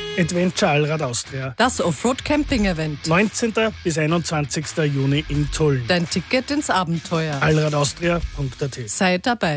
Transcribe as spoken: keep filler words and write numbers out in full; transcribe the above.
Adventure Allrad Austria. Das Offroad-Camping-Event. neunzehnten bis einundzwanzigsten Juni in Tulln. Dein Ticket ins Abenteuer. allradaustria punkt at. Sei dabei.